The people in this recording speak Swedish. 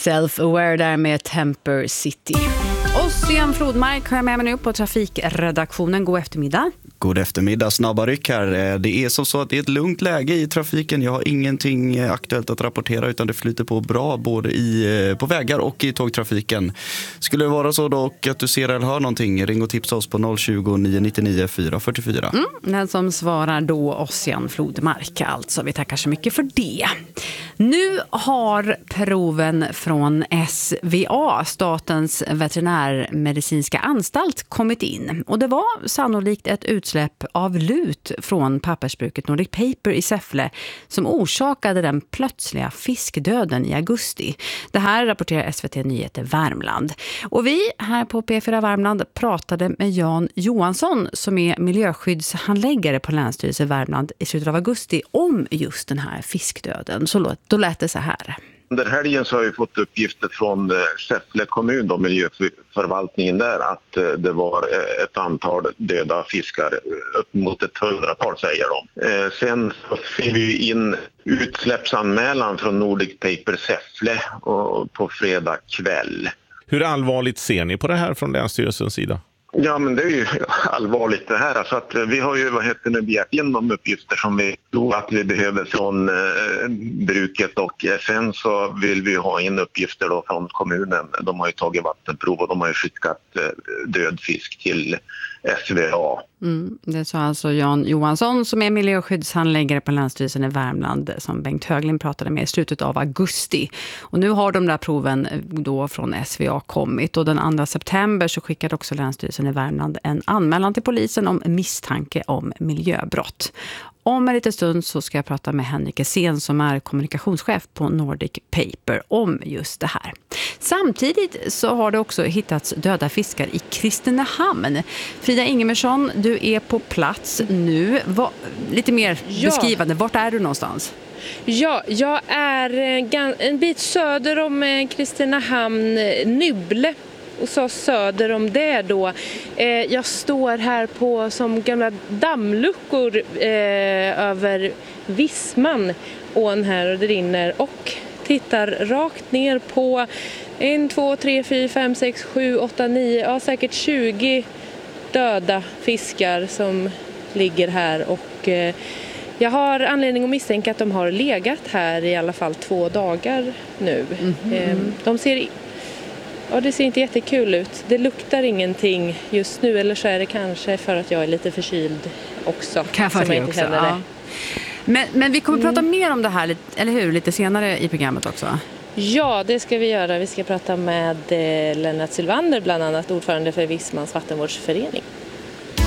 Self-Aware där med Temper City. Ossian Flodmark har jag med mig nu på trafikredaktionen. God eftermiddag. God eftermiddag, snabba ryck här. Det är som så att det är ett lugnt läge i trafiken. Jag har ingenting aktuellt att rapportera utan det flyter på bra både på vägar och i tågtrafiken. Skulle det vara så dock att du ser eller hör någonting, ring och tipsa oss på 020 999 444. Den som svarar då Ossian Flodmark alltså. Vi tackar så mycket för det. Nu har proven från SVA, Statens veterinärmedicinska anstalt, kommit in. Och det var sannolikt ett utsläpp av lut från pappersbruket Nordic Paper i Säffle som orsakade den plötsliga fiskdöden i augusti. Det här rapporterar SVT Nyheter Värmland. Och vi här på P4 Värmland pratade med Jan Johansson som är miljöskyddshandläggare på Länsstyrelsen Värmland i slutet av augusti om just den här fiskdöden. Så då lät det så här. Under helgen så har vi fått uppgifter från Säffle kommun, då, miljöförvaltningen där, att det var ett antal döda fiskar, upp mot ett 100-tal säger de. Sen så fick vi in utsläppsanmälan från Nordic Paper Säffle på fredag kväll. Hur allvarligt ser ni på det här från Länsstyrelsens sida? Ja, men det är ju allvarligt det här. Alltså att vi har ju begärt in de uppgifter som vi tror att vi behöver från bruket och sen så vill vi ha in uppgifter då från kommunen. De har ju tagit vattenprov och de har ju skickat död fisk till SVA. Det sa alltså Jan Johansson som är miljöskyddshandläggare på Länsstyrelsen i Värmland som Bengt Höglin pratade med i slutet av augusti. Och nu har de där proven då från SVA kommit och den 2 september så skickade också Länsstyrelsen i Värmland en anmälan till polisen om misstanke om miljöbrott. Om en liten stund så ska jag prata med Henrik Essén som är kommunikationschef på Nordic Paper om just det här. Samtidigt så har det också hittats döda fiskar i Kristinehamn. Frida Ingemersson, du är på plats nu. Lite mer beskrivande, vart är du någonstans? Ja, jag är en bit söder om Kristinehamn, Nybble. Och så söder om det då. Jag står här på som gamla dammluckor över Vissman. Ån här och det rinner och tittar rakt ner på 1, 2, 3, 4, 5, 6, 7, 8, 9, ja säkert 20 döda fiskar som ligger här och jag har anledning att misstänka att de har legat här i alla fall 2 dagar nu. De ser... Ja, det ser inte jättekul ut. Det luktar ingenting just nu eller så är det kanske för att jag är lite förkyld också. Kanske det också, ja. Men vi kommer prata mer om det här, eller hur? Lite senare i programmet också. Ja, det ska vi göra. Vi ska prata med Lennart Sylvander, bland annat ordförande för Vissmans vattenvårdsförening.